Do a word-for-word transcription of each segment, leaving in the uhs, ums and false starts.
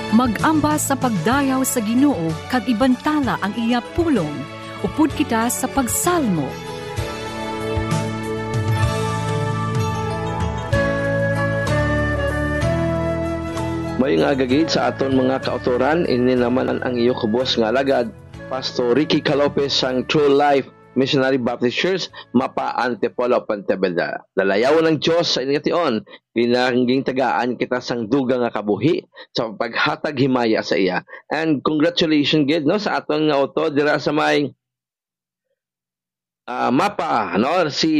Mag-ambas sa pagdayaw sa Ginoo kag ibantala ang iya pulong. Upod kita sa pagsalmo. May nga gagid sa aton mga kautoran, ini naman ang iyo kubos nga alagad, Pastor Ricky Calopez sang True Life Missionary Baptist Church, Mapa Antipolo, Pontevedra. Dalayaw ng Diyos sa inyong pinangging tagaan kita sang duga nga kabuhi sa paghatag himaya sa iya. And congratulations gid no sa aton nga auto dira sa may uh, Mapa no si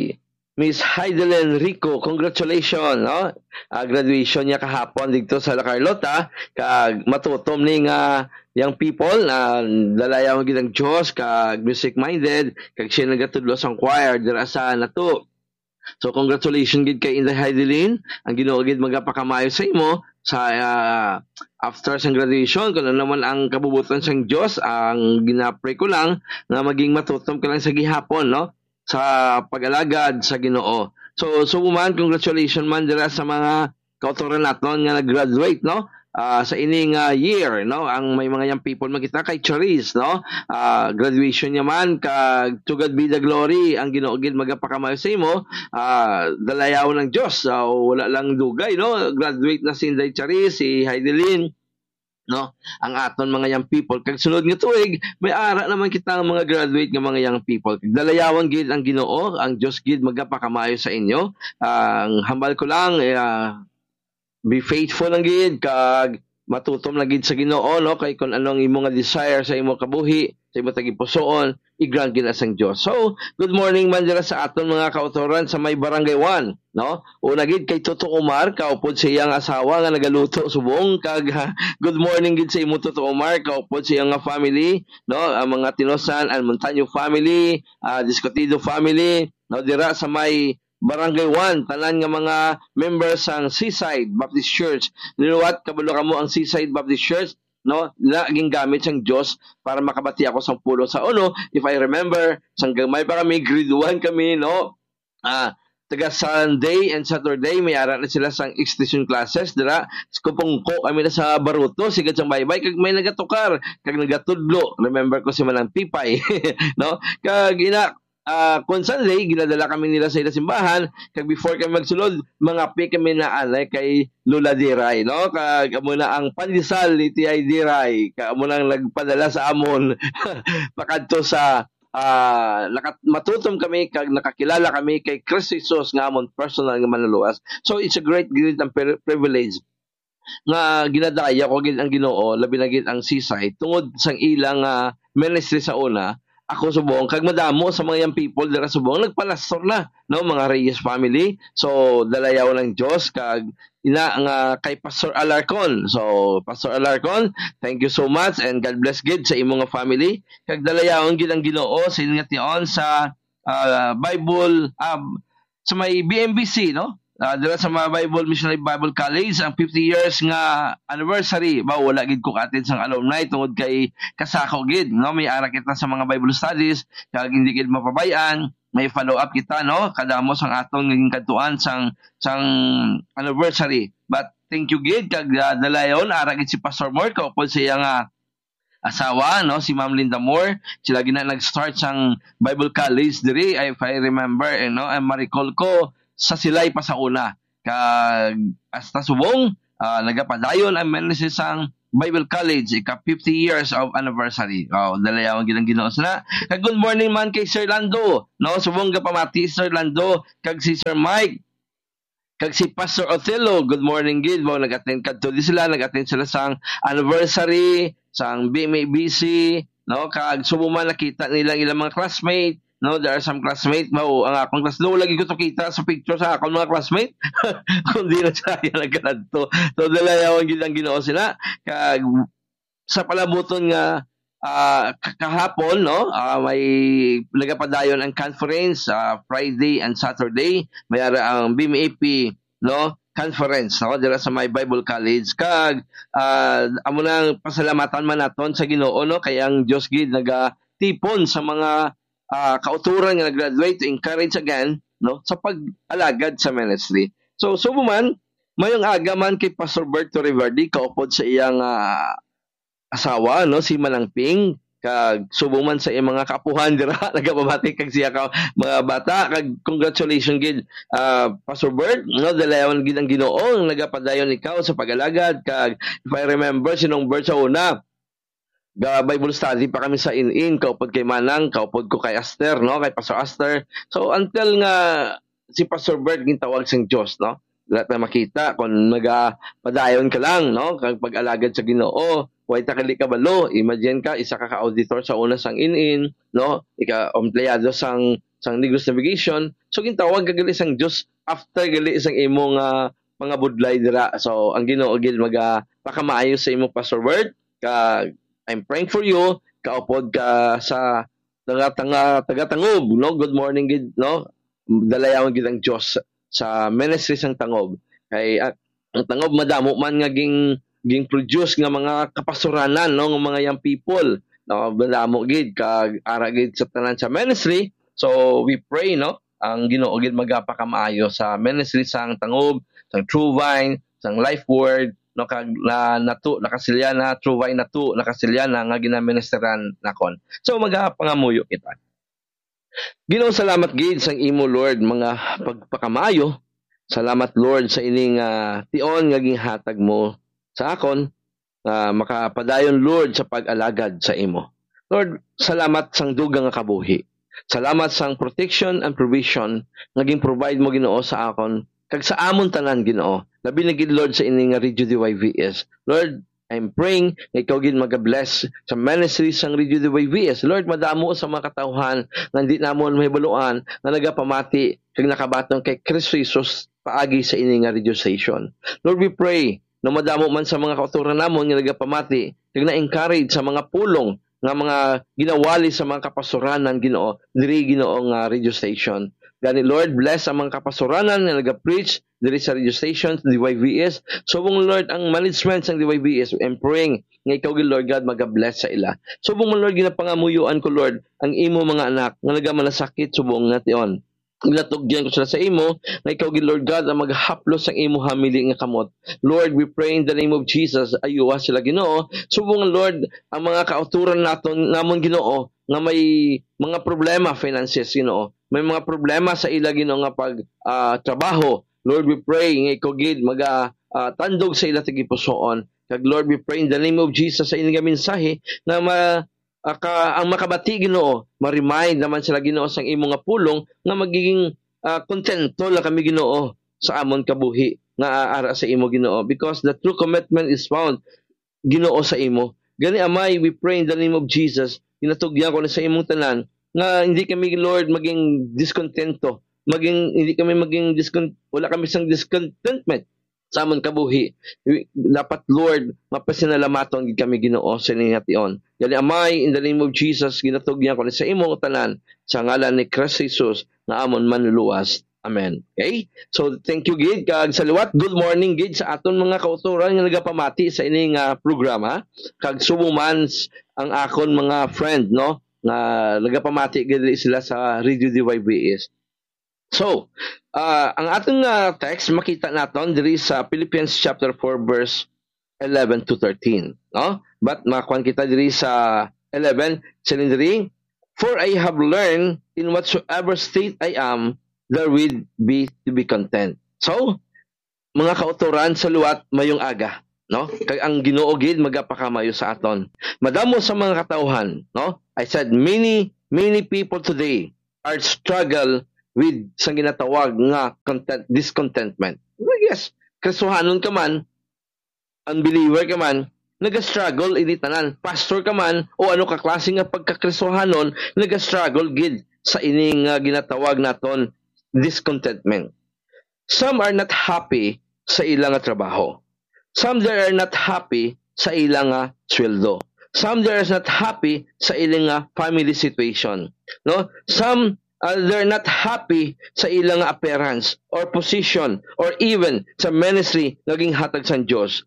Miss Heidelin Rico. Congratulations no. Uh, graduation niya kahapon dito sa La Carlota, kag matutom ni nga young people na uh, dalayaw gid ang Dios kag music minded kag siya nagatudlo sang choir dira sa nato. So congratulations gid kay Inday Heidelin, ang Ginoo gid magapakamayo sa imo sa uh, after sang graduation. Kuno naman ang kabubuton sang Dios, ang ginapray ko lang nga maging matutom ka lang sa gihapon no sa pag-alagad sa Ginoo. So so man, congratulations man dira sa mga kautoran naton nga nag-graduate no. Uh, sa ining uh, year no, ang may mga young people makita kay Charis no, uh, graduation niya man kag to God be the glory, ang Ginoo gid magapakamayo sa imo, uh, dalayaw ng Dios, uh, wala lang dugay no, graduate na si Inday Charis, si Heidelin no, ang aton mga young people. Kag sunod nga tuig may ara naman kita ang mga graduate nga mga young people. Kag dalayawan gid ang Ginoo, ang Dios gid magapakamayo sa inyo. Uh, ang hambal ko lang uh, be faithful lang gid kag matutom lang gid sa Ginoo no, kay kun anong imo nga desire sa imo kabuhi, sa imo tagipusoon, i-grant gid asang Dios. So, good morning man dira sa aton mga kautoran sa may Barangay one no. Una gid kay Toto Omar, kaupod sa iyang asawa nga nagaluto subong, kag uh, good morning gid sa imo Toto Omar, kaupod sa iyang family no, ang mga Tinosan and Montaño family, uh, Discotido family no, dira sa may Barangay one, tanan nga mga members sang Seaside Baptist Church. Niluwat kabalo kamo ang Seaside Baptist Church no, naging gamit sang Dios para makabati ako sang pulo sa uno. If I remember, sang gamay pa kami, grade one kami no. Ah, taga Sunday and Saturday may ara na sila sang extension classes dira. Kupungko kami na sa Baruto, sigad sang baybay kag may nagatukar, kag nagatudlo. Remember ko si Manang Pipay no. Kag ina Uh, kung Sunday, ginadala kami nila sa ila simbahan, kag before kami magsulod, mga pi kami na anay kay Lola Diray, no? Kag amo na ang pandesal ni Tiyay Diray, kag amo nang nagpadala sa amon, pakadto sa, uh, nakat- matutom kami, kag nakakilala kami kay Kristo Jesus nga amon personal nga manluluwas. So, it's a great, great and privilege nga ginadaya ko gid ang Ginoo, labi na gid ang Seaside, tungod sang ilang uh, ministry sa una. Ako subong kag madamo sa mga young people dira subong nagpalastor na no, mga Reyes family. So dalayaw ng Dios kag ina nga kay Pastor Alarcon. So Pastor Alarcon, thank you so much and God bless gid sa imong nga family. Kag dalayawon gid ang Ginoo sa inyong tion sa uh, Bible uh, sa may B M B C no. Uh, dira sa mga Bible Missionary Bible College ang fifty years nga anniversary ba wala gid ko katin sang alumni tungod kay kasako gid no, may ara kita sa mga Bible studies kag hindi gid mapabayan, may follow up kita no kadamo sang atong naging kadtuan sang sang anniversary. But thank you gid kag uh, dalayon ara gid si Pastor Moore kaupod sa iya nga asawa no, si Ma'am Linda Moore, sila gina nag-start sang Bible College diri, if I remember eh, no, and ma-recall ko sa silay pa sa una kag hasta subong uh, nagapadayon ang ministry sang Bible College ika fifty years of anniversary. Oh, dalayaw gid ang Ginoo sana. Kag good morning man kay Sir Lando no, subong gapamati Sir Lando kag si Sir Mike kag si Pastor Othello. Good morning gid mo, nag-attend kadto di sila, nag-attend sila sang anniversary sang B M A B C no, kag subong man nakita nila ilang mga classmate. No, there are some classmates mo ang akong class no, lagi ko to kita sa picture sa akong mga classmate kundi na siya nagkadto. So dalayawan gid ang Ginoo sila kag sa palabuton nga uh, kahapon no, uh, may nagapadayon ang conference uh, Friday and Saturday, may ara ang B M A P no conference no dira sa my Bible College kag uh, amo nang pasalamatan man naton sa Ginoo no, kay ang Dios gid nagatipon sa mga Uh, kauturan nga nag-graduate to encourage again no sa pag-alagad sa ministry. So subo man mayong aga man kay Pastor Bert Torreverdi kaupod sa iyang ah, asawa no si Manangping kag subong man sa iyang mga kaapuhan dira nagapamati kag siya ka mga bata kag congratulations gid ah, Pastor Bert no dalayon gid ang Ginoo ang nagapadayon ikaw sa pag-alagad kag if I remember sinong Bert sa una ga Bible study pa kami sa in-in kaupod kay Manang kaupod ko kay Aster no kay Pastor Aster so until nga si Pastor Bert gintawag sang Dios no lahat na makita kung nagapadayon ka lang no kag pag-alagad sa Ginoo way ta kali kabalo imagine ka isa ka ka-auditor sa una sang in-in no ika empleyado sang sang Negros Navigation so gintawag ka gali sang Dios after gali isang imong uh, mga budlay dira so ang Ginoo gid maga pakamaayo sa imong Pastor Bert kag I'm praying for you. Kaupod ka sa taga-tanga taga-tangob, no? Good morning gid, no? Dalayawan gid ang Dios sa ministry sang tangob. Kay uh, ang tangob madamo man nga ging ging produce nga mga kapasuranan, no? Nga mga young people, no? Madamo gid kag ara gid sa tanan sa ministry. So we pray, no? Ang Ginoo gid magapakamaayo sa ministry sang tangob, sang True Vine, sang Life Word, no kag na nato nakasilya na True Vine nato nakasilya na nga ginaministeran nakon so magapangamuyo kita Ginoo salamat gid sang imo Lord mga pagpakamayo salamat Lord sa ining uh, tion nga ginhatag mo sa akon uh, makapadayon Lord sa pag-alagad sa imo Lord salamat sang dugang nga kabuhi salamat sang protection and provision nga gin-provide mo Ginoo sa akon kag sa amon tanan Ginoo labi na gid Lord sa ini nga Radio D Y V S Lord I'm praying nga ikaw gid maga-bless sa ministry sang Radio D Y V S Lord madamo sa mga katawhan nga di namon mahibaluan nga nagapamati kag nakabatong kay Kristo Jesus paagi sa ini nga radio station Lord we pray na madamo man sa mga kauturan namon nga nagapamati kag na-encourage sa mga pulong nga mga ginawali sa mga kapasuranan Ginoo diri Ginoo nga radio station Gani Lord, bless ang mga kapasuranan na nag-preach diri sa radio station D Y V S. Subong Lord ang management sa D Y V S and praying nga ikaw gid Lord God maga-bless sa ila. Subong Lord ginapangamuyuan ko Lord ang imo mga anak nga nagamalasakit subong nga tion. Ilatugyan ko sila sa imo nga ikaw gid Lord God ang maghaplos ang imo hamili nga kamot. Lord, we pray in the name of Jesus ayuwa sila Ginoo. Subong Lord ang mga kauturan naton namon Ginoo nga may mga problema finances Ginoo. May mga problema sa ila Ginoo nga pag uh, trabaho. Lord, we pray nga ikaw gid maga uh, tandog sa ila tigipusoon. Kag Lord, we pray in the name of Jesus sa ining mensahe na ma, uh, ka, ang makabati Ginoo, ma-remind naman sila Ginoo sang imo nga pulong nga magiging uh, kontento lang kami Ginoo sa amon kabuhi nga ara sa imo Ginoo because the true commitment is found Ginoo sa imo. Gani amay, we pray in the name of Jesus. Ginatugyan ko na sa imong tanan nga hindi kami Lord maging discontento maging hindi kami maging discont wala kami sang discontentment sa amon kabuhi dapat Lord mapasinalamaton gid kami Ginoo sa ining hation gali amay in the name of Jesus ginatugyan ko ni sa imong tanan sa ngalan ni Kristo Jesus nga amon manluluwas amen okay so thank you gid kag saliwat good morning gid sa aton mga kauturan nga nagapamati sa ining uh, programa kag subuman ang akon mga friend no nga nagapamati gid sila sa Radio D Y V S. So, uh, ang atong uh, text makita naton diri sa Philippians chapter four verse eleven to thirteen, no? But makuan kita diri sa eleven, silin diri, for I have learned in whatsoever state I am, therewith be to be content. So, mga kauturan sa luwat mayong aga, no? Kay ang Ginoo gid magapakamayo sa aton. Madamo sa mga katawhan, no? I said many many people today are struggle with sa ginatawag nga content discontentment. Well, yes, Kristohanon ka man, unbeliever ka man, naga-struggle ini tanan. Pastor ka man o ano ka klase nga pagka-Kristohanon, naga-struggle gid sa ining uh, ginatawag naton discontentment. Some are not happy sa ilang nga trabaho. Some they are not happy sa ilang nga sweldo. Some they are not happy sa ilang nga family situation. No? Some uh, they're not happy sa ilang nga appearance or position or even sa ministry naging hatag sa Dios.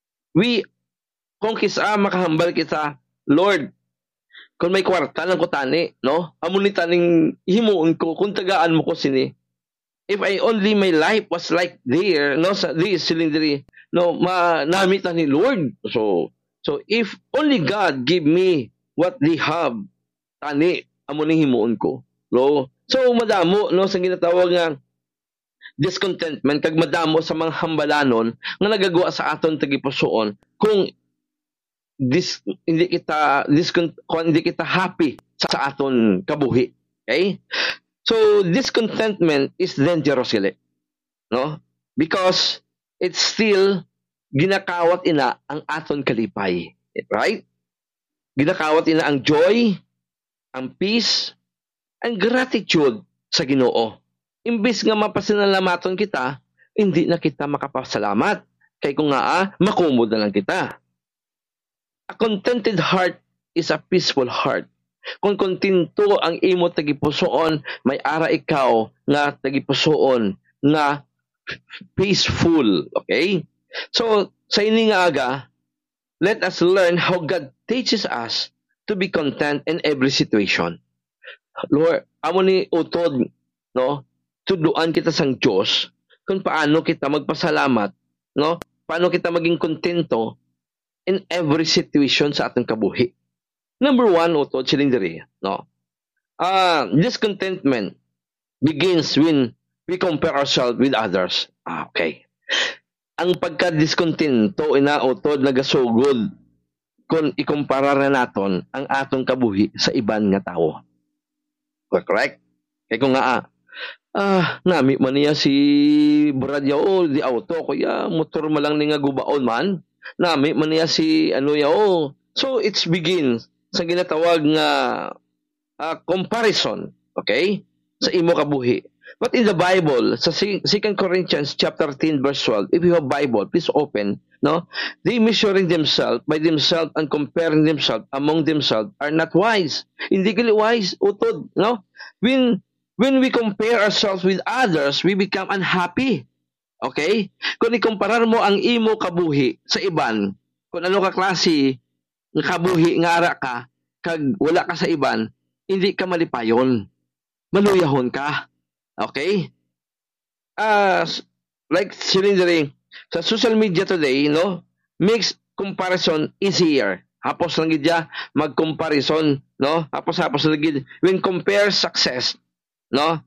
We kung kisa makahambal kita, Lord, kung may kwarta lang ko tani, no? Amo ni taning himuon ko kung tagaan mo ko sini. if I only my life was like there, no, sa this silindri, no, ma namit na ni Lord. So, so if only God give me what they have, tani, amo ning himuon ko. No? So, madamo, no, sa ginatawag nga, discontentment, kag madamo sa mga hambalanon, nga nagagawa sa aton tagipusoon, kung dis, hindi kita, discont, kung hindi kita happy sa, sa aton kabuhi. Okay? So, discontentment is dangerous gali. No? Because it's still ginakawat ina ang aton kalipay. Right? Ginakawat ina ang joy, ang peace, ang gratitude sa Ginoo. Imbis nga mapasinalamaton kita, hindi na kita makapasalamat. Kay kung nga, ah, makumod na lang kita. A contented heart is a peaceful heart. Kung kontento ang imo tagipusoon, may ara ikaw nga tagipusoon nga peaceful. Okay? So, sa ini nga aga, let us learn how God teaches us to be content in every situation. Lord, amo ni utod, no? Tuduan kita sang Diyos kung paano kita magpasalamat, no? Paano kita maging kontento in every situation sa atong kabuhi. Number one, utod silindiri, no? Ah, uh, discontentment begins when we compare ourselves with others. Ah, okay. Ang pagka-discontento ina utod nagasugod kung ikumpara na naton ang atong kabuhi sa iban nga tawo. Correct? Kaya kung nga, ah, ah nami man niya si Brad Yao, di auto, kaya motor mo lang ni nga gubaon man. Nami man niya si ano Yao. So, it's begins sa ginatawag nga uh, comparison, okay? Sa imo kabuhi. But in the Bible, sa Second Corinthians chapter ten verse twelve, if you have Bible, please open, no? They measuring themselves by themselves and comparing themselves among themselves are not wise. Hindi kali wise, utod, no? When when we compare ourselves with others, we become unhappy. Okay? Kung ikumparar mo ang imo kabuhi sa iban, kung ano ka klase ng kabuhi nga ara ka, kag wala ka sa iban, hindi ka malipayon. Maluyahon ka. Okay? Uh, like silindering, sa social media today, no, makes comparison easier. Hapos lang gidya mag-comparison, no? Hapos hapos lang gid when compare success, no?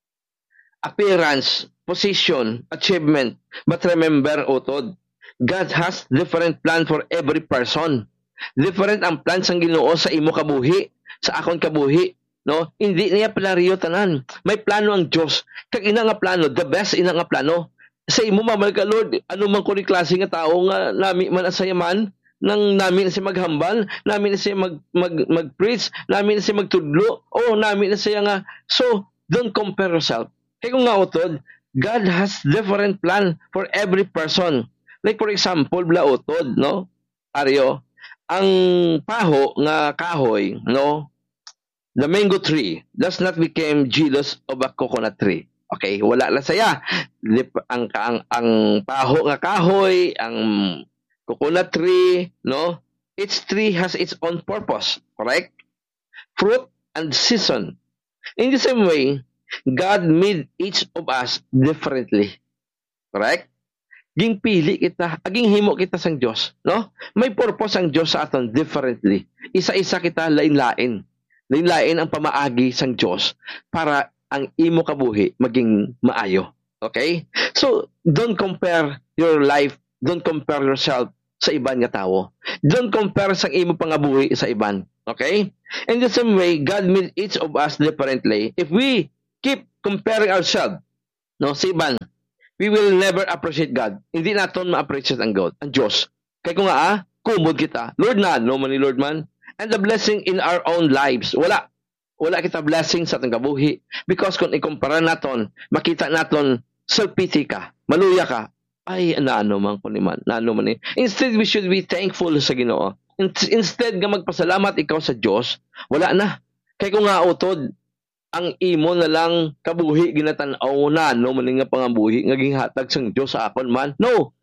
Appearance, position, achievement. But remember, utod, God has different plan for every person. Different ang plan sang Ginoo sa imo kabuhi, sa akon kabuhi. No, hindi niya planariyo tanan. May plano ang Dios. Kag ina nga plano, the best ina nga plano. Sa imo mamal ka Lord, ano man kuni klase nga tao nga nami man asayaman, nang nami na siya maghambal, nami na siya mag mag mag-preach, nami na siya magtudlo, o nami na siya nga. So, don't compare yourself. Kaya kung nga utod, God has different plan for every person. Like for example, bla utod, no? Aryo, ang paho nga kahoy, no? The mango tree does not become jealous of a coconut tree. Okay, wala lang saya. Ang, ang, ang paho nga kahoy, ang coconut tree, no? Each tree has its own purpose, correct? Fruit and season. In the same way, God made each of us differently. Correct? Ging pili kita, aging himo kita sang Dios, no? May purpose ang Dios sa aton differently. Isa-isa kita lain-lain. Lain-lain ang pamaagi sang Diyos para ang imo kabuhi maging maayo. Okay? So, don't compare your life, don't compare yourself sa iban nga tawo. Don't compare sang imo pangabuhi sa iban. Okay? In the same way, God made each of us differently. If we keep comparing ourselves, no, sa iban, we will never appreciate God. Hindi naton ma-appreciate ang God, ang Diyos. Kaya kung nga, ah, kumod kita. Lord na, no man ni Lord man. And the blessing in our own lives. Wala. Wala kita blessing sa atong kabuhi. Because kung ikumpara naton, makita naton, self-pity ka, maluya ka, ay, naano man ko ni man, naano man ni. Instead, we should be thankful sa Ginoo. Instead nga magpasalamat ikaw sa Diyos, wala na. Kaya kung nga utod, ang imo na lang kabuhi, ginatanaw na, no, man nga pangabuhi, nga ginghatag sang Diyos sa akon man. No.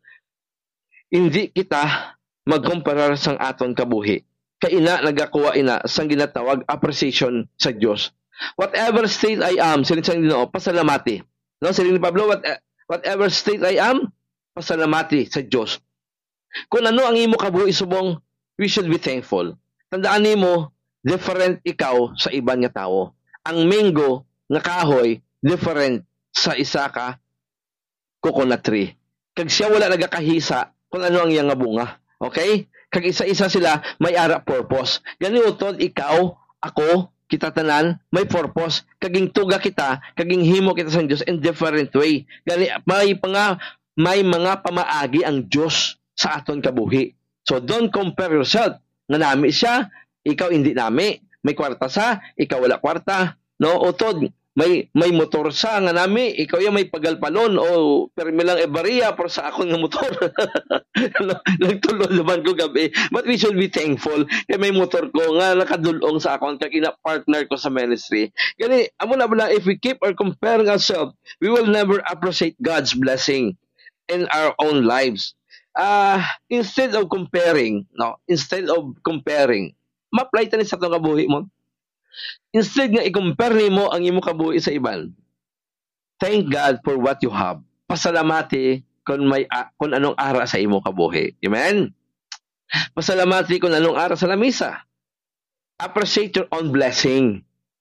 Hindi kita magkumpara sang aton kabuhi. Kaya ina, nagakuha ina, sang ginatawag appreciation sa Diyos. Whatever state I am, sinisang Ginoo, pasalamati. No, siling ni Pablo, what, whatever state I am, pasalamati sa Dios. Kung ano ang imo kabuhi subong, we should be thankful. Tandaan nimo, different ikaw sa iban nga tawo. Ang mango nga kahoy different sa isa ka coconut tree. Kag siya wala nagakahisa kung ano ang iyang nga bunga. Okay? Kag isa-isa sila may ara purpose. Gani utod ikaw, ako, kita tanan may purpose. Kaging tuga kita, kaging himo kita sa Dios in different way. Gani may mga may mga pamaagi ang Dios sa aton kabuhi. So don't compare yourself. Nga nami siya, ikaw hindi nami. May kwarta sa, ikaw wala kwarta. No, utod may may motor sa nga nami, ikaw ya may pagalpalon o permi lang ebariya por sa akon nga motor. Nagtulol naman ko gabi. But we should be thankful kay may motor ko nga nakadulong sa akon kay kina partner ko sa ministry. Gani amo na bala, if we keep or comparing ourselves, we will never appreciate God's blessing in our own lives. Uh, instead of comparing, no, instead of comparing, ma-apply tani sa itong kabuhi mo. Instead nga i-compare nimo ang imo kabuhi sa iban, thank God for what you have. Pasalamati kung may uh, kung anong ara sa imo kabuhi. Amen. Pasalamati kung anong ara sa lamisa. Appreciate your own blessing.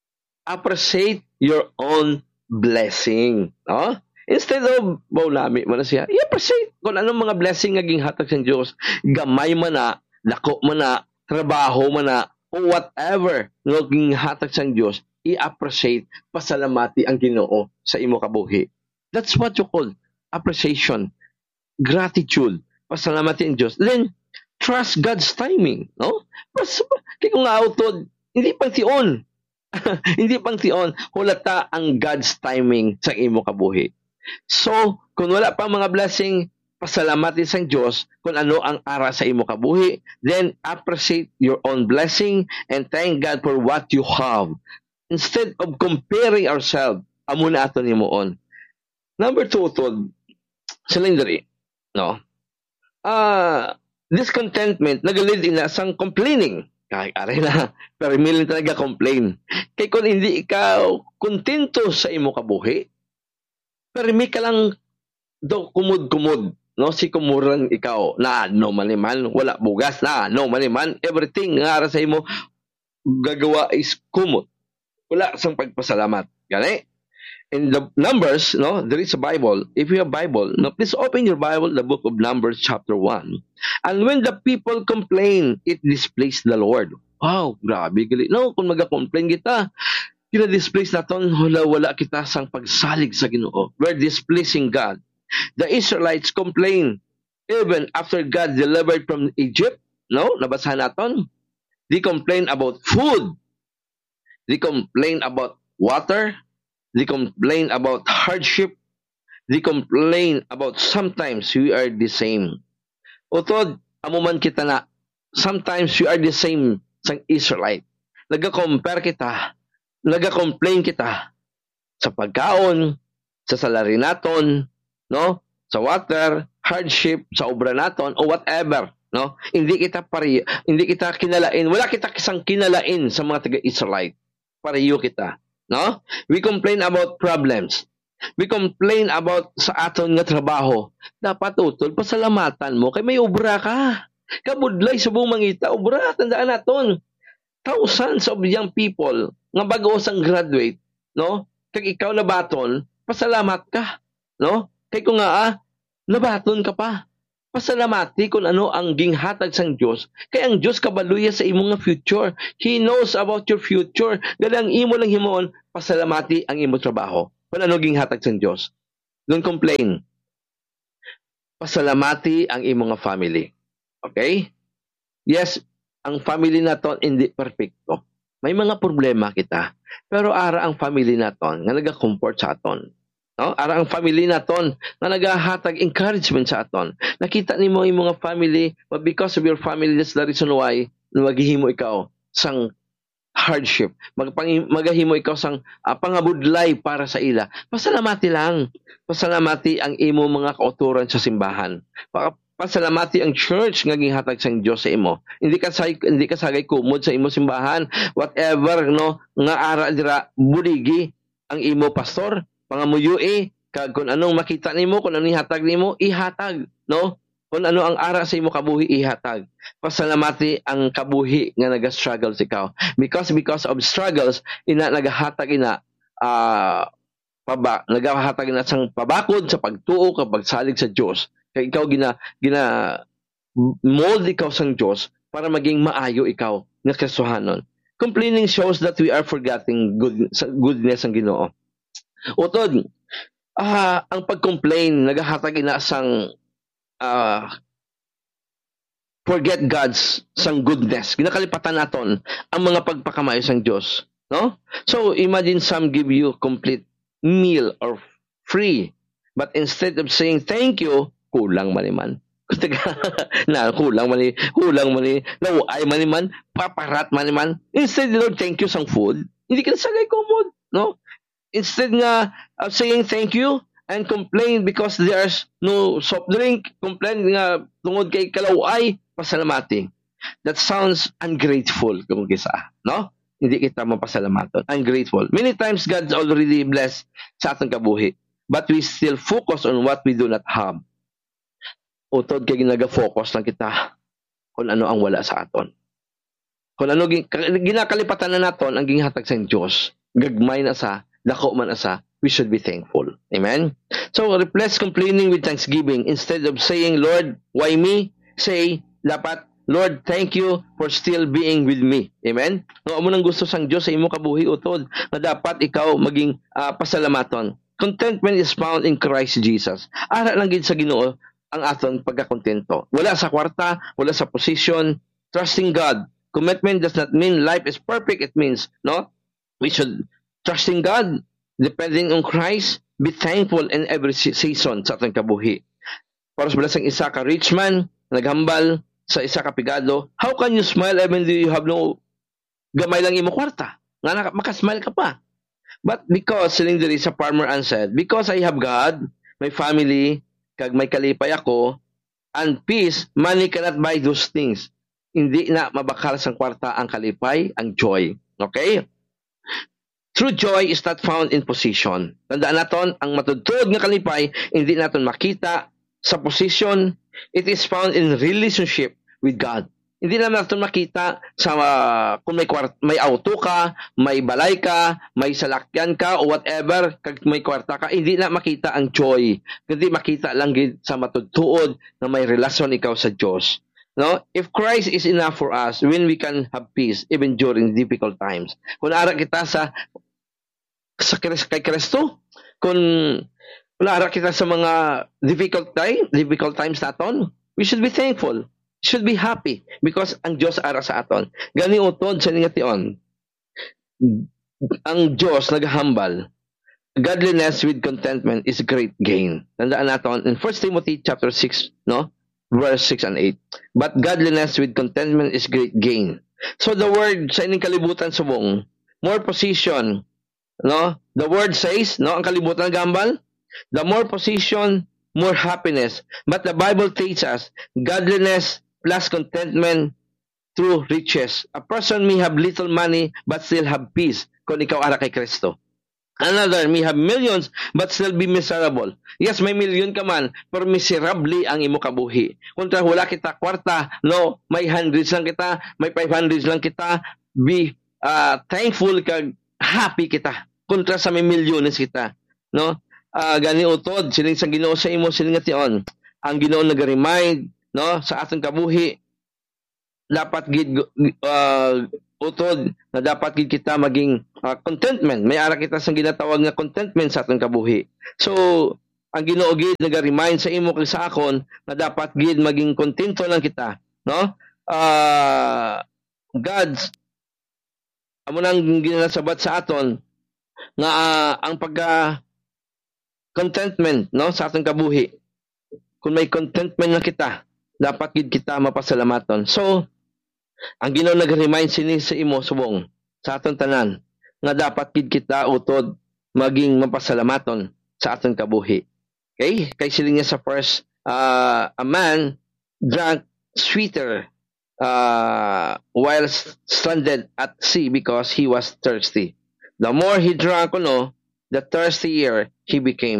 Appreciate your own blessing. No? Instead of baulami mo na siya, i-appreciate kung anong mga blessing nga ginhatag sa Dios. Gamay man na, dako man na, trabaho man na, o whatever nga ginhatag sa Dios, i-appreciate, pasalamati ang Ginoo sa imo kabuhi. That's what you call appreciation, gratitude, pasalamati ang Dios. Then trust God's timing, no? Pas kay kung autod, hindi pang tion. Hindi pang tion, hulata ang God's timing sa imo kabuhi. So, kung wala pa mga blessing, pasalamati sa Diyos kung ano ang ara sa imo kabuhi, then appreciate your own blessing and thank God for what you have. Instead of comparing ourselves, amo na ato nimuon. Number two, tod, silindari, no? Ah, uh, discontentment, nagalid ina sang complaining. Kaya, aray na, pero milin talaga complain. Kaya kung hindi ikaw kontento sa imo kabuhi, pero may ka lang do kumud-kumud, no, si kumuran ikaw na no maniman, wala bugas na no maniman, everything nga ara sa imo gagawa is kumot, wala sang pagpasalamat. Gani in the Numbers, no, there is a Bible. If you have Bible, no, please open your Bible, the book of Numbers chapter one. And when the people complain, it displeased the Lord. Wow, grabe gali. No, kung maga-complain kita, kina-displace naton, wala wala kita sang pagsalig sa Ginoo. We're displeasing God. The Israelites complain even after God delivered from Egypt. No? Nabasahan natin. They complain about food. They complain about water. They complain about hardship. They complain about sometimes we are the same. Utod, amuman kita na sometimes we are the same sa Israelite. Naga-compare kita. Naga-complain kita sa pagkaon, sa salary naton, no, sa water, hardship, sa obra naton o whatever, no, hindi kita pari, hindi kita kinalain, wala kita kisang kinalain sa mga taga-Israelite, pareho kita, no. We complain about problems, we complain about sa aton nga trabaho. Dapat utol pasalamatan mo kay may obra ka, kabudlay sa buong mangita obra. Tandaan naton, thousands of young people nga bago sang graduate, no, kag ikaw na baton, pasalamat ka, no. Kay kung nga, ah, nabaton ka pa. Pasalamati kung ano ang ginghatag sang Diyos. Kay ang Diyos kabaluya sa imong nga future. He knows about your future. Dahil ang imo lang himon, pasalamati ang imo trabaho. Kung ano ginghatag sang Diyos. Don't complain. Pasalamati ang imo nga family. Okay? Yes, ang family naton hindi perfecto. May mga problema kita. Pero ara ang family naton nga naga-comfort sa aton. No? Ara ang family naton nga nagahatag encouragement sa aton. Nakita nimo imong mga family, but because of your family, that's the reason why maghihimo ikaw sang hardship. Magpang magahimo ikaw sang uh, pangabudlay para sa ila. Pasalamati lang. Pasalamati ang imo mga kauturan sa simbahan. Pasalamati ang church nga gihatag sang Dios sa imo. Hindi ka say, hindi ka sagay kumod sa imo simbahan, whatever, no, nga ara dira buligi ang imo pastor, pangamuyo eh, Kag kung anong makita nimo, kung anong ihatag nimo, ihatag, no? Kung ano ang ara sa imo kabuhi, ihatag. Pasalamati ang kabuhi nga naga-struggle si ikaw. Because because of struggles, ina nagahatag ina ah paba, nagahatag ina sang pabakod sa pagtuo kapag salig sa Dios. Kay ikaw gina gina mold ikaw sang Dios para maging maayo ikaw nga kasuhanon. Complaining shows that we are forgetting good, goodness ng Ginoo. Utod, ah, ang pag-complain, nagahatag ina sang ah, forget God's sang goodness. Ginakalipatan naton ang mga pagpakamayo sang Dios, no? So imagine some give you complete meal or free, but instead of saying thank you, kulang man na kulang mani, kulang mani, naway mani man, paparat mani man. Instead, Lord, thank you sang food. Hindi ka sagay komod, no? Instead nga of saying thank you and complain because there's no soft drink, complain nga tungod kay kalaway, pasalamati. That sounds ungrateful kung kisa, no? Hindi kita mapasalamaton. Ungrateful. Many times God's already blessed sa atong kabuhi, but we still focus on what we do not have. Utod kay ginaga-focus lang kita kung ano ang wala sa aton. Kung ano ginakalipatan na naton ang ginhatag sa Dios, gagmay na sa, dako man asa, we should be thankful. Amen? So, replace complaining with thanksgiving. Instead of saying, Lord, why me? Say, dapat, Lord, thank you for still being with me. Amen? No, amo nang gusto sang Dios sa imo kabuhi utod na dapat ikaw maging uh, pasalamaton. Contentment is found in Christ Jesus. Ara lang gid sa Ginoo ang aton pagkakontento. Wala sa kwarta, wala sa position. Trusting God. Commitment does not mean life is perfect. It means, no? We should trusting God, depending on Christ, be thankful in every season sa ating kabuhi. Para sa balasang isa ka rich man, naghambal sa isa ka pigado, how can you smile even though you have no gamay lang imo kwarta? Nga makasmile ka pa. But because, siling diri sa farmer answered, because I have God, my family, kag may kalipay ako, and peace, money cannot buy those things. Hindi na mabakal sa kwarta ang kalipay, ang joy. Okay? True joy is not found in position. Tandaan naton, ang matudtod nga kalipay, hindi naton makita sa position. It is found in relationship with God. Hindi na natin makita sa uh, kung may, kwart, may auto ka, may balay ka, may salakyan ka, o whatever, kag may kwarta ka, hindi na makita ang joy. Hindi makita lang sa matudtuod na may relasyon ikaw sa Diyos. No? If Christ is enough for us, when we can have peace, even during difficult times. Kung ara kita sa, sa kay Kristo, kung, kung ara kita sa mga difficult time, difficult times naton, we should be thankful. Should be happy because ang Diyos ara sa aton. Gani utod sa ningation. Ang Diyos naghambal. Godliness with contentment is great gain. Tandaan naton in First Timothy chapter six, no? Verse six and eight. But godliness with contentment is great gain. So the word sa ining kalibutan subong, more position, no? The word says, no, ang kalibutan gambal, the more position, more happiness. But the Bible teaches us godliness plus contentment through riches. A person may have little money but still have peace kung ikaw ara kay Kristo. Another may have millions but still be miserable. Yes, may million ka man pero miserable ang imo kabuhi. Kontra wala kita kwarta, no, may hundreds lang kita, may five hundreds lang kita, be uh, thankful kag happy kita. Kontra sa may milyones kita, no? Uh, gani utod sining sa Ginoo sa imo sining tion. Ang Ginoo nag-remind, no, sa atong kabuhi dapat gid uh, utod na dapat gid kita maging uh, contentment. May ara kita sang ginatawag nga contentment sa atong kabuhi. So ang Ginoo gid nag-remind sa imo kag sa akon na dapat gid maging kontento lang kita, no? Uh, God's amo nang ginasabat sa aton nga uh, ang pagka contentment, no, sa atong kabuhi. Kung may contentment na kita, dapat gid kita mapasalamaton. So, ang Ginoo nag-remind sini sa imo subong sa aton tanan nga dapat gid kita utod maging mapasalamaton sa aton kabuhi. Okay? Kay siling niya sa first, uh, a man drank sweeter uh, while stranded at sea because he was thirsty. The more he drank, no, the thirstier he became.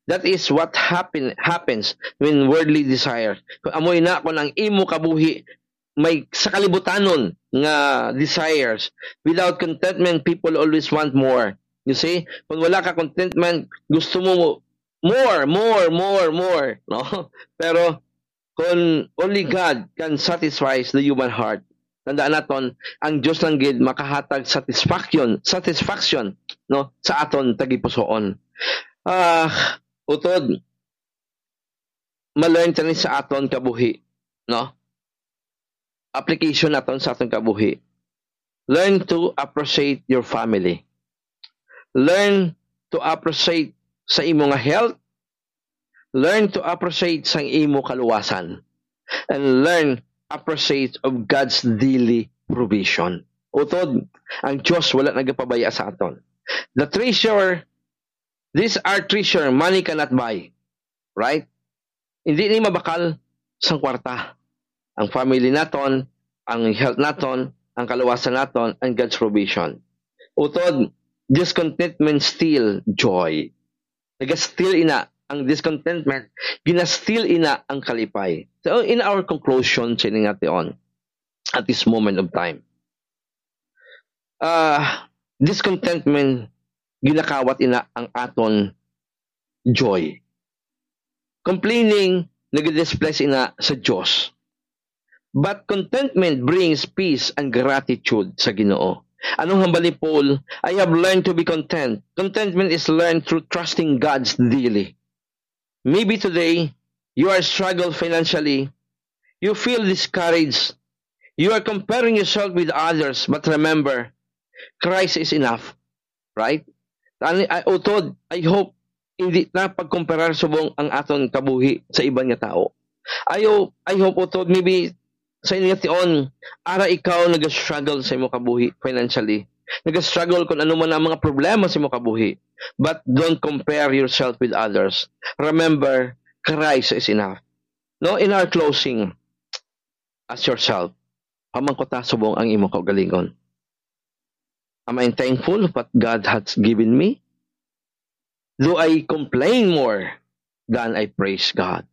That is what happen, happens when worldly desire. Kung amoy na ako ng imo kabuhi, may sa kalibutanon nga desires. Without contentment, people always want more. You see? Kung wala ka contentment, gusto mo more, more, more, more. No? Pero kung only God can satisfy the human heart, tandaan naton, ang Diyos lang gid makahatag satisfaction, satisfaction no sa aton tagipusoon. Ah, uh, utod ma-learn tani sa aton kabuhi, no? Application naton sa aton kabuhi. Learn to appreciate your family. Learn to appreciate sa imo nga health. Learn to appreciate sa imo kaluwasan. And learn appreciate of God's daily provision. Utod, ang Diyos wala nagapabaya sa aton. The treasure, these are treasure money cannot buy. Right? Hindi ni mabakal sang kwarta. Ang family naton, ang health naton, ang kaluwasan naton, and God's provision. Utod, discontentment steal joy. Naga-steal ina ang discontentment, gina-steal ina ang kalipay. So, in our conclusion, sining natin at this moment of time, uh, discontentment, ginakawat ina ang aton joy. Complaining, nag-displace ina sa Diyos. But contentment brings peace and gratitude sa Ginoo. Anong hambal ni Paul? I have learned to be content. Contentment is learned through trusting God's daily. Maybe today, you are struggling financially. You feel discouraged. You are comparing yourself with others. But remember, Christ is enough. Right? I, utod, I hope, hindi na pagkumparar subong ang aton kabuhi sa ibang nga tao. I hope, I hope utod, maybe sa inyo tion, ara ikaw nag-struggle sa imo kabuhi financially. Nag-struggle kung ano man ang mga problema sa imo kabuhi. But don't compare yourself with others. Remember, Christ is enough. No, in our closing, ask yourself, pamangkota subong ang imo kaugalingon. Am I thankful for what God has given me? Do I complain more than I praise God?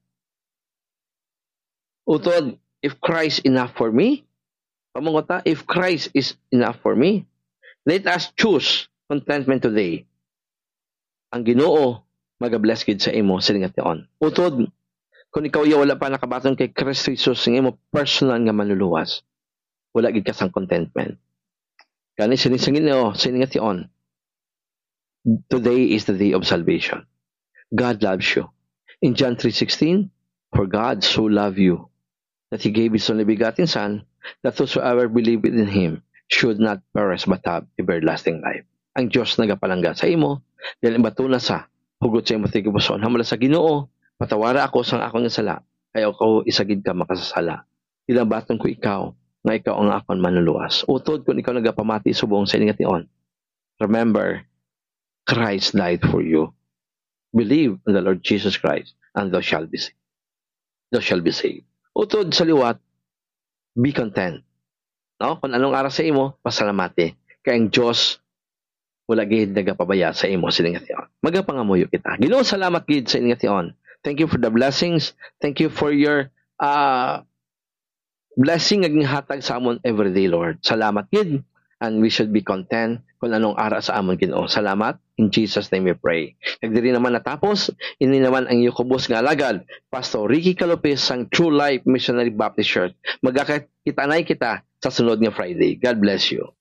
Utod, if Christ is enough for me, pamangkota, if Christ is enough for me, let us choose contentment today. Ang Ginoo magabless gid sa imo sa tingation. Utod, kung ikaw ya wala pa nakabaton kay Kristo Jesus ng imo personal nga manluluwas, wala gid ka sang contentment. Kani sinisingin niyo sa tingation. Today is the day of salvation. God loves you. In John three sixteen, for God so loved you that He gave His only begotten Son, that whosoever believe in Him should not perish but have everlasting life. Ang Diyos nagapalangga sa imo, dahil imbatuon na sa hugot sa imo tigipuson. Hamala sa Ginoo, patawara ako sa akong sala, kay ako isagid ka makasasala. Ilabaton ko ikaw, nga ikaw ang akon manluluwas. Utod kung ikaw nagapamati subong sa iningation. Remember, Christ died for you. Believe in the Lord Jesus Christ, and thou shalt be saved. Thou shalt be saved. Utod sa liwat, be content. No? Kung anong ara sa imo, pasalamati. Kaya ang Diyos, wala gid nagapabaya sa imo sa iningation. Magapangamuyo kita. Ginoo, salamat gid sa iningation. Thank you for the blessings. Thank you for your uh, blessing nga gihatag sa amon everyday, Lord. Salamat gid. And we should be content kung anong ara sa amon Ginoo. Salamat. In Jesus' name we pray. Nagdiri naman natapos, ini naman ang Yukubos nga alagad, Pastor Ricky Calopez sang True Life Missionary Baptist Church. Magkakita-nay kita sa sunod nga Friday. God bless you.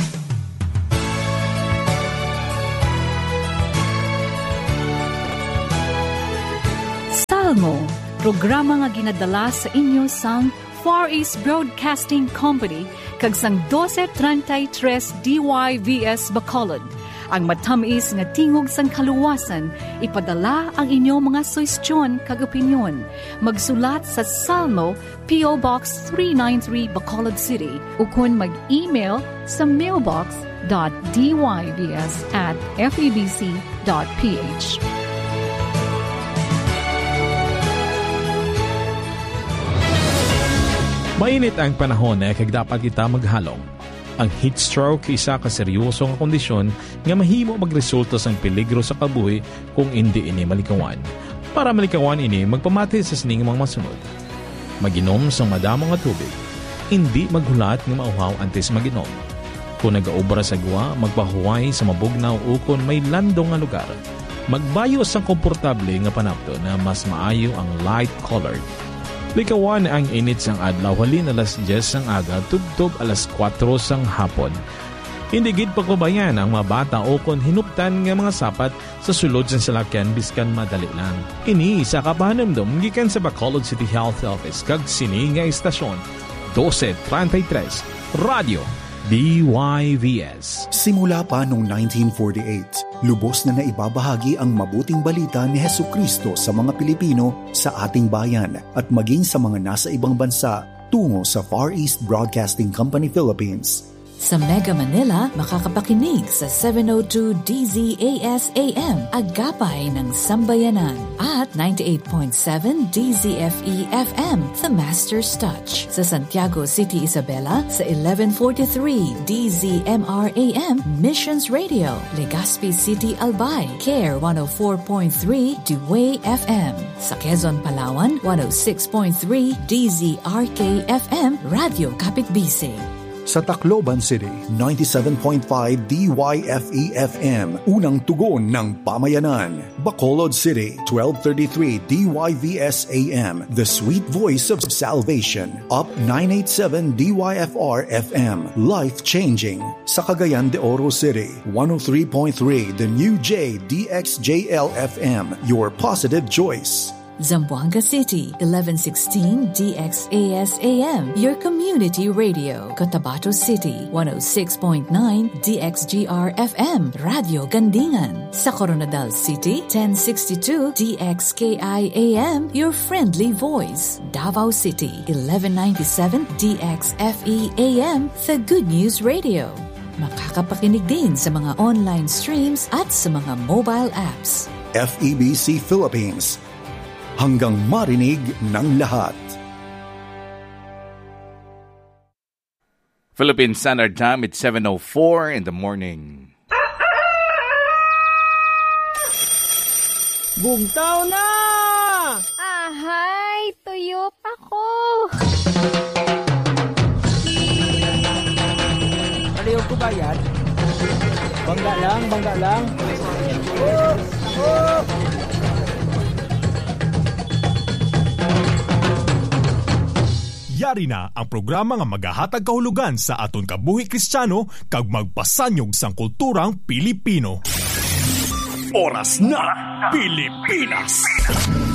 Salmo, programa nga ginadala sa inyo sang Far East Broadcasting Company kag sang twelve thirty-three D Y V S Bacolod. Ang matamis nga tingog sang kaluwasan, ipadala ang inyong mga suwestyon kag opinyon. Magsulat sa Salmo, P O Box three ninety-three Bacolod City, ukon mag-email sa mailbox dot d y v s at f e b c dot p h. Mainit ang panahon na kag dapat kita maghalong. Ang heat stroke isa ka seryoso nga kondisyon nga mahimo magresulta sang peligro sa kabuhi kung hindi ini malikawan. Para malikawan ini, magpamati sa sining mga masunod. Maginom sang madamo nga tubig. Hindi maghulat nga mauhaw antes maginom. Kung nagaobra sa gwa, magpahuway sa mabugnaw o kung may landong nga lugar. Magbayo sang komportable nga panapto na mas maayo ang light-colored. Likawan ang init sang adlaw halin alas diyes sang aga tubtob alas kwatro sang hapon. Hindi gid pagbabayan ang mga bata o kon hinuptan nga mga sapat sa sulod sang salakyan biskan madali lang. Ini sa kapahanamdom gikan sa Bacolod City Health Office kag sini nga istasyon twelve thirty-three Radio D Y V S. Simula pa noong nineteen forty-eight, lubos na naibabahagi ang mabuting balita ni Hesukristo sa mga Pilipino sa ating bayan at maging sa mga nasa ibang bansa tungo sa Far East Broadcasting Company Philippines. Sa Mega Manila, makakapakinig sa seven oh two D Z A S A M, Agapay ng Sambayanan, at ninety-eight point seven D Z F E F M, The Master's Touch. Sa Santiago City, Isabela, sa eleven forty-three D Z M R A M, Missions Radio. Legazpi City, Albay, Care one oh four point three Dewey F M. Sa Quezon, Palawan, one oh six point three D Z R K F M, Radio Kapitbisig. Sa Tacloban City, ninety-seven point five D Y F E F M, unang tugon ng pamayanan. Bacolod City, twelve thirty-three D Y V S A M, the sweet voice of salvation. Up nine eighty-seven D Y F R F M, life-changing. Sa Cagayan de Oro City, one oh three point three The New J D X J L F M, your positive choice. Zamboanga City, eleven sixteen D X A S A M, your community radio. Cotabato City, one oh six point nine D X G R F M, Radio Gandingan. Sa Coronadal City, ten sixty-two D X K I A M, your friendly voice. Davao City, eleven ninety-seven D X F E A M, the Good News Radio. Makakapakinig din sa mga online streams at sa mga mobile apps. F E B C Philippines, hanggang marinig ng lahat. Philippine Standard Time, it's seven oh four in the morning. Bugtaw na! Ahay, tuyo pa ko. Aliw ko ba yan? Bangga lang, bangga lang. Oh! Oh! Yari na ang programa nga magahatag kahulugan sa aton kabuhi Kristiyano kag magpasanyog sang kulturang Pilipino. Oras na Pilipinas.